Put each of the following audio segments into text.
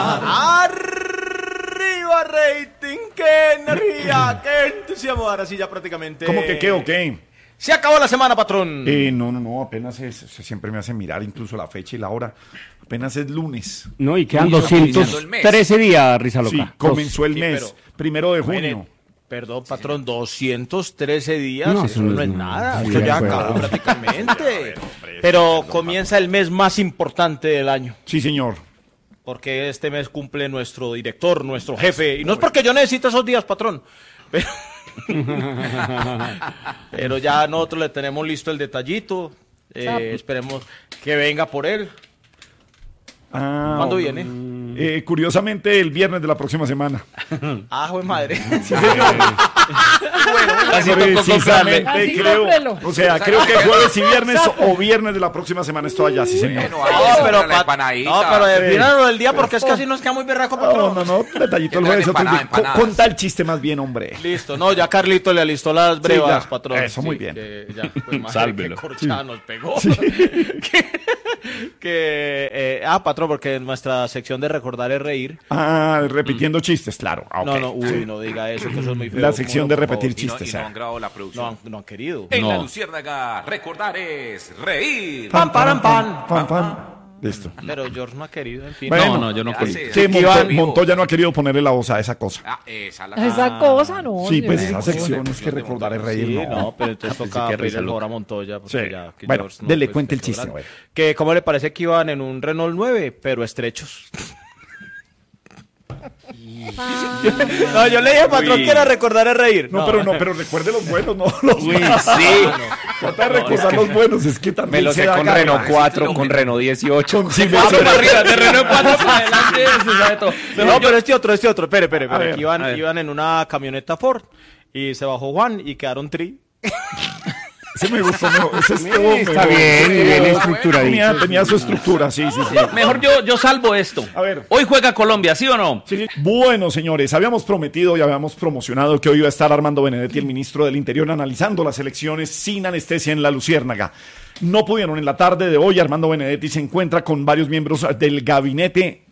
¡Arriba rating! ¡Qué energía! ¡Qué entusiasmo! Ahora sí ya prácticamente... ¿Cómo que qué o qué? Se acabó la semana, patrón. No, apenas siempre me hace mirar incluso la fecha y la hora. Apenas es lunes. No, y quedan 213 días, Risa Loca. Sí, comenzó el mes, pero, 1 de junio. Perdón, patrón, 213 días, No, eso no es nada, muy eso ya bien, acabó bueno. prácticamente. Pero comienza el mes más importante del año, Sí, señor. porque este mes cumple nuestro director, nuestro jefe, y no es porque yo necesite esos días, patrón, pero, pero ya nosotros le tenemos listo el detallito, esperemos que venga por él. ¿Cuándo viene? Curiosamente, el viernes de la próxima semana. Ah, jue madre. Así Precisamente, Así creo. cómprelo. O sea, creo que jueves y viernes o viernes de la próxima semana estoy allá, sí, señor. No, pero defínalo del día porque es que así nos queda muy berraco, patrón. No, detallito el jueves, otro día. Conta el chiste más bien, hombre. Listo, no, ya Carlito le alistó las brevas, ya. patrón. Eso, muy bien. Ya, pues, madre, Sálvelo. qué corchada nos pegó. Patrón, porque en nuestra sección de recordar es reír. Repitiendo chistes, claro. Ah, ok. No diga eso, que eso es muy feo. La sección de Por favor. repetir chistes. Y no han grabado la producción. No han querido. En La Luciérnaga, recordar es reír. Pam, param, pam. Pam. Listo. Pero George no ha querido, en fin. Bueno, yo no Ya fui. sé, Sí, aquí Montoya no ha querido ponerle la voz a esa cosa. Esa cosa no. Sí, pues señor. esa sección es que recordar es reír, Sí, no. pero entonces toca que pedirle risa el favor loca. a Montoya. Porque Sí. ya, que Bueno, George no, dele, pues, cuente el que chiste, sobran. a ver. Que cómo le parece que iban en un Renault 9, pero estrechos. No, yo le dije al patrón que era recordar es reír. Pero recuerde los buenos, no los Uy, malos. sí. Trata de recordar los buenos, es que también Me lo se sé da con garra. Renault 4, con Renault 18. Sí, Ah, pero arriba, de Renault 4 para adelante, se sabe todo. No, pero este otro. Espere. A ver, Que iban en una camioneta Ford y se bajó Juan y quedaron tri. Ese me gustó, no, ese estuvo Está mejor. bien estructuradito. Tenía su estructura, sí. Mejor yo salvo esto. A ver. Hoy juega Colombia, ¿sí o no? Sí. Bueno, señores, habíamos prometido y habíamos promocionado que hoy iba a estar Armando Benedetti, el ministro del Interior, analizando las elecciones sin anestesia en La Luciérnaga. No pudieron. En la tarde de hoy, Armando Benedetti se encuentra con varios miembros del gabinete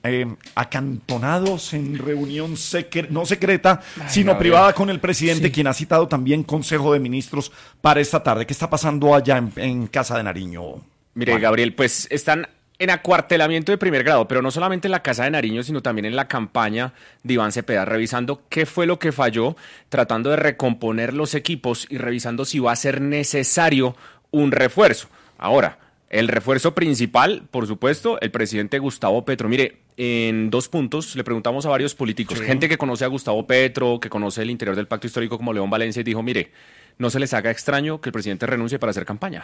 acantonados en reunión no secreta, sino privada con el presidente, quien ha citado también Consejo de Ministros para esta tarde. ¿Qué está pasando allá en Casa de Nariño? Mire, Gabriel, pues están en acuartelamiento de primer grado, pero no solamente en la Casa de Nariño, sino también en la campaña de Iván Cepeda, revisando qué fue lo que falló, tratando de recomponer los equipos y revisando si va a ser necesario un refuerzo. Ahora, el refuerzo principal, por supuesto, el presidente Gustavo Petro. Mire, en 2 puntos le preguntamos a varios políticos, gente que conoce a Gustavo Petro, que conoce el interior del pacto histórico como León Valencia, y dijo, mire, no se les haga extraño que el presidente renuncie para hacer campaña.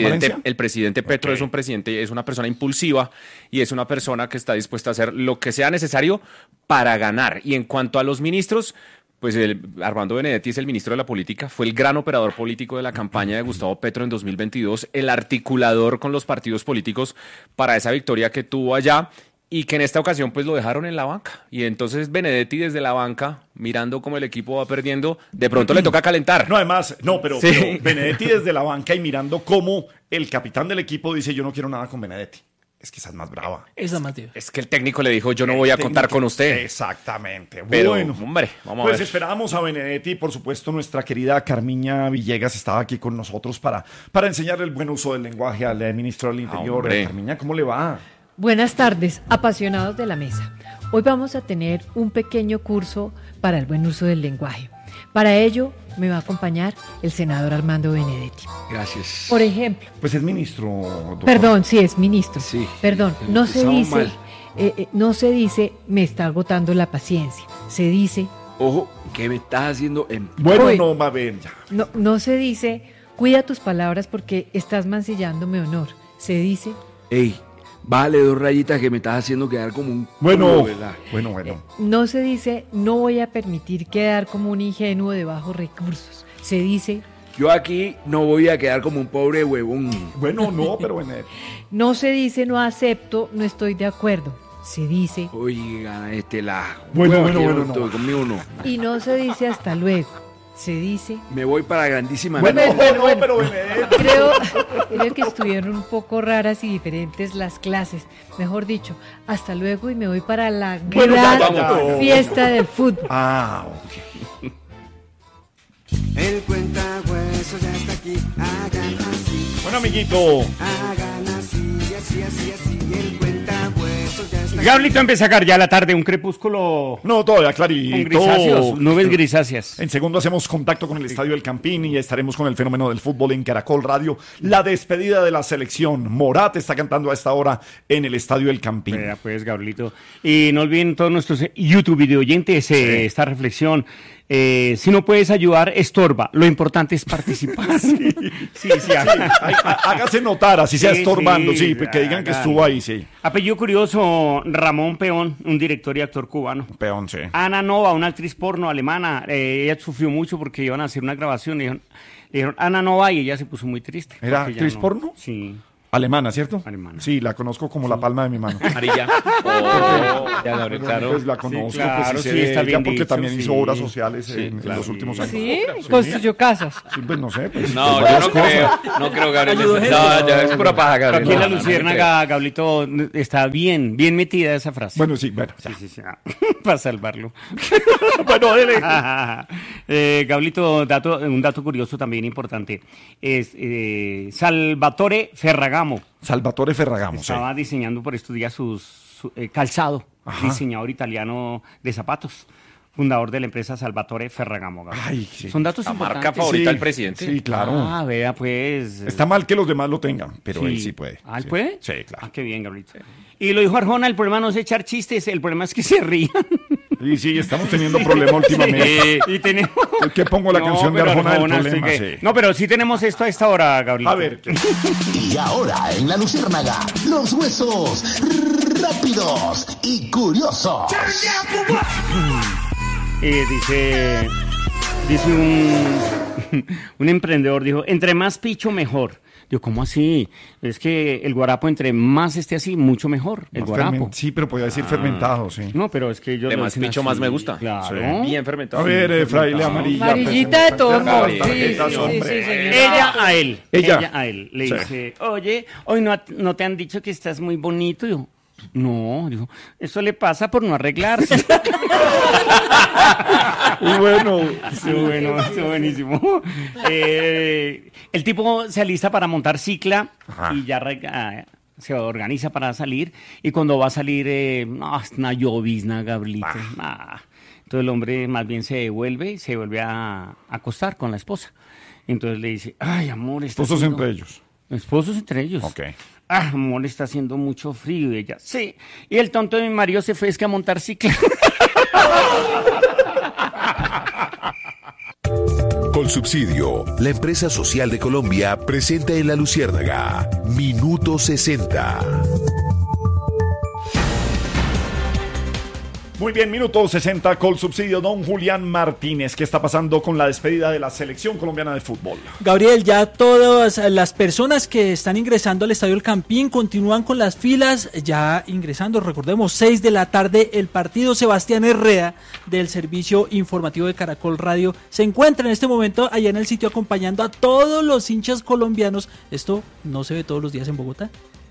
El presidente Petro es una persona impulsiva y es una persona que está dispuesta a hacer lo que sea necesario para ganar. Y en cuanto a los ministros, pues Armando Benedetti es el ministro de la política, fue el gran operador político de la campaña de Gustavo Petro en 2022, el articulador con los partidos políticos para esa victoria que tuvo allá, y que en esta ocasión pues lo dejaron en la banca. Y entonces Benedetti desde la banca, mirando cómo el equipo va perdiendo, de pronto le toca calentar. Pero Benedetti desde la banca y mirando cómo el capitán del equipo dice, yo no quiero nada con Benedetti. Es que esa es más brava. Esa es más tío. Es que el técnico le dijo, yo no voy a contar con usted. Exactamente. Pero, bueno, hombre, vamos pues a ver. esperábamos a Benedetti y, por supuesto, nuestra querida Carmiña Villegas estaba aquí con nosotros para enseñarle el buen uso del lenguaje al ministro del Interior. Hombre. Carmiña, ¿cómo le va? Buenas tardes, apasionados de la mesa. Hoy vamos a tener un pequeño curso para el buen uso del lenguaje. Para ello me va a acompañar el senador Armando Benedetti. Gracias. Por ejemplo, Pues es ministro, doctor. perdón, sí es ministro. Sí. Perdón, no se Empezamos dice, mal. no se dice me está agotando la paciencia. Se dice, Ojo, ¿qué me estás haciendo en... Bueno, Uy. no, va a ver, ya. no se dice cuida tus palabras porque estás mancillando mi honor. Se dice Ey, vale 2 rayitas que me estás haciendo quedar como un... Bueno, ¿verdad? bueno. no se dice no voy a permitir quedar como un ingenuo de bajos recursos. Se dice Yo aquí no voy a quedar como un pobre huevón. Bueno, no, pero Benedetti. no se dice no acepto, no estoy de acuerdo. Se dice Oiga, Bueno, hueva que bueno, no estoy, no. conmigo no. y no se dice hasta luego. se dice... Me voy para grandísima. Bueno, Bueno, pero Benedetti. Creo que estuvieron un poco raras y diferentes las clases. Mejor dicho, hasta luego y me voy para la Bueno, gran ya. fiesta del fútbol. Ah, ok. El cuentahuesos ya está aquí, hagan así, Bueno, amiguito. hagan así, así, así, así, el cuentahuesos ya está aquí. Gablito empieza a sacar ya la tarde, un crepúsculo No, todavía con clarito. grisáceos, nubes grisáceas. En segundo hacemos contacto con el Estadio del Campín y estaremos con el fenómeno del fútbol en Caracol Radio. La despedida de la selección. Morat está cantando a esta hora en el Estadio del Campín. Vea, pues, Gablito. Y no olviden todos nuestros YouTube video oyentes esta reflexión. Si no puedes ayudar, estorba. Lo importante es participar. Sí, Hágase notar, así sea Sí, estorbando, sí, sí, que digan que estuvo ahí, sí. Apellido curioso, Ramón Peón, un director y actor cubano. Peón, sí. Ana Nova, una actriz porno alemana, ella sufrió mucho porque iban a hacer una grabación. Le dijeron Ana Nova y ella se puso muy triste. ¿Era porque ya actriz porno? Sí. Alemana, ¿cierto? Alemana. Sí, la conozco como la palma de mi mano. Amarilla. Ya, Gabriel, claro. Pues la conozco, claro, pues sí, sé de está ella, bien porque dicho, también sí. hizo obras sociales Sí, en claro. los últimos años. ¿Sí? Construyó casas. Sí, pues no sé. Pues, No, pues, yo varias no creo. cosas. No creo, Gabriel. No, ya es pura paja, Pero Gabriel. aquí en la No, no Luciérnaga, Gablito, está bien metida esa frase. Bueno, sí, bueno. ya. Sí, para salvarlo. Bueno, dele. Gablito, un dato curioso también importante. Es Salvatore Ferragamo. Salvatore Ferragamo, sí. Estaba diseñando por estos días su calzado, Ajá. diseñador italiano de zapatos, fundador de la empresa Salvatore Ferragamo. Gabriel. Ay, sí. Son datos La importantes. marca favorita Sí, del presidente. Sí, claro. Ah, vea, pues. Está mal que los demás lo tengan, pero Sí. él sí puede. ¿Ah, él Sí. puede? Sí, claro. Ah, qué bien, Gabrielito. Y lo dijo Arjona, el problema no es echar chistes, el problema es que se rían. Sí, sí, estamos teniendo problemas últimamente. Y tenemos... ¿Qué pongo la canción de pero Arjona del estoy problema? que- Sí. No, pero sí tenemos esto a esta hora, Gabrielito. A ver, Y ahora en la Luciérnaga, los huesos rápidos y curiosos. Dice un emprendedor, dijo, entre más picho, mejor. Digo, ¿cómo así? Es que el guarapo, entre más esté así, mucho mejor, el guarapo. Sí, pero podía decir fermentado, sí. No, pero es que yo De lo más dicen picho así. más me gusta. Claro. Bien fermentado. A ver, fraile amarilla. Amarillita de todos modos. Claro, Sí, sí, tarjetas, sí, hombre. sí, señor. Ella a él. Ella. Ella a él. Le Sí. dice, oye, hoy no te han dicho que estás muy bonito. Yo, no, dijo, eso le pasa por no arreglarse. Y bueno, Estuvo buenísimo. El tipo se alista para montar cicla y ya se organiza para salir. Y cuando va a salir, no, es una llovizna, Gablito. Entonces el hombre más bien se vuelve a acostar con la esposa. Entonces le dice, ay, amor, está esposos haciendo... entre ellos. Esposos entre ellos. Ok. Ah, amor, está haciendo mucho frío. Y ella, sí. Y el tonto de mi marido se fue es que a montar cicla. Con Subsidio, la empresa social de Colombia presenta en La Luciérnaga Minuto 60. Muy bien, minuto 60 con subsidio. Don Julián Martínez, ¿qué está pasando con la despedida de la selección colombiana de fútbol? Gabriel, ya todas las personas que están ingresando al Estadio El Campín continúan con las filas, ya ingresando, recordemos, 6 de la tarde, el partido. Sebastián Herrera, del servicio informativo de Caracol Radio, se encuentra en este momento allá en el sitio acompañando a todos los hinchas colombianos. Esto no se ve todos los días en Bogotá.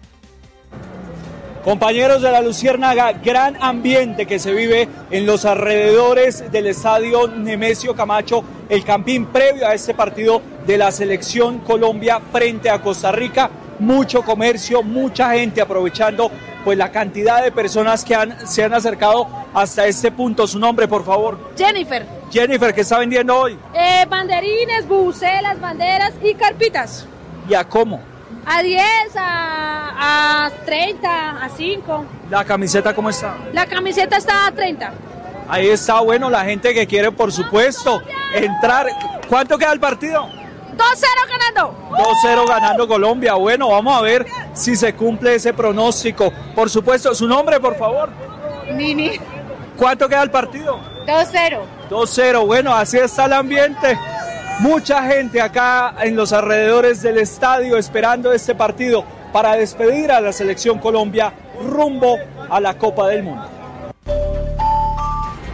Compañeros de la Luciérnaga, gran ambiente que se vive en los alrededores del estadio Nemesio Camacho, el Campín, previo a este partido de la selección Colombia frente a Costa Rica. Mucho comercio, mucha gente aprovechando pues la cantidad de personas que se han acercado hasta este punto. Su nombre, por favor. Jennifer. Jennifer, ¿qué está vendiendo hoy? Banderines, bubucelas, banderas y carpitas. ¿Y a cómo? A 10, a 30, a 5. ¿La camiseta cómo está? La camiseta está a 30. Ahí está, bueno, la gente que quiere, por supuesto, entrar. ¿Cuánto queda el partido? 2-0 ganando. 2-0 ganando Colombia. Bueno, vamos a ver si se cumple ese pronóstico. Por supuesto, su nombre, por favor. Nini. ¿Cuánto queda el partido? 2-0. 2-0. Bueno, así está el ambiente. Mucha gente acá en los alrededores del estadio esperando este partido para despedir a la selección Colombia rumbo a la Copa del Mundo.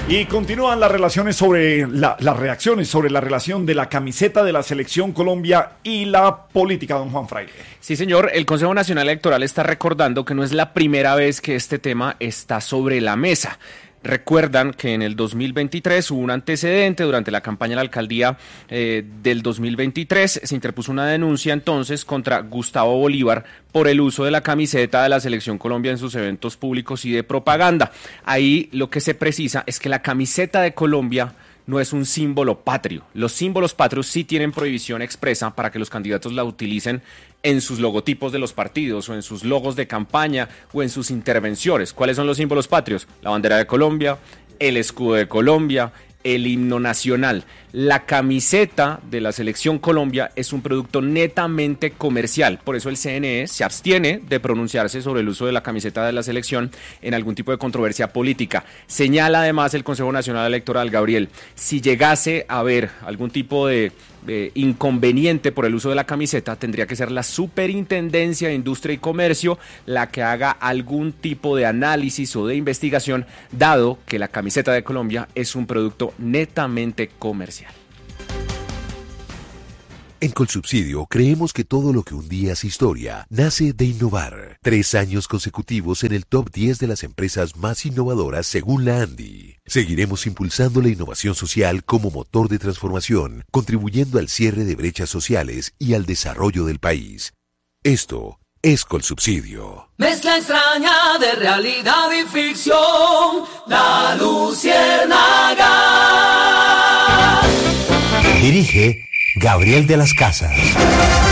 Y continúan las relaciones sobre las reacciones sobre la relación de la camiseta de la Selección Colombia y la política, don Juan Fraile. Sí, señor, el Consejo Nacional Electoral está recordando que no es la primera vez que este tema está sobre la mesa. Recuerdan que en el 2023 hubo un antecedente durante la campaña de la alcaldía del 2023. Se interpuso una denuncia entonces contra Gustavo Bolívar por el uso de la camiseta de la Selección Colombia en sus eventos públicos y de propaganda. Ahí lo que se precisa es que la camiseta de Colombia no es un símbolo patrio. Los símbolos patrios sí tienen prohibición expresa para que los candidatos la utilicen en sus logotipos de los partidos o en sus logos de campaña o en sus intervenciones. ¿Cuáles son los símbolos patrios? La bandera de Colombia, el escudo de Colombia, el himno nacional. La camiseta de la Selección Colombia es un producto netamente comercial, por eso el CNE se abstiene de pronunciarse sobre el uso de la camiseta de la selección en algún tipo de controversia política. Señala además el Consejo Nacional Electoral, Gabriel, si llegase a haber algún tipo de inconveniente por el uso de la camiseta, tendría que ser la Superintendencia de Industria y Comercio la que haga algún tipo de análisis o de investigación, dado que la camiseta de Colombia es un producto netamente comercial. En Colsubsidio creemos que todo lo que un día es historia nace de innovar. 3 años consecutivos en el top 10 de las empresas más innovadoras según la ANDI. Seguiremos impulsando la innovación social como motor de transformación, contribuyendo al cierre de brechas sociales y al desarrollo del país. Esto es Colsubsidio. Mezcla extraña de realidad y ficción, La Luciérnaga. Dirige Gabriel de las Casas.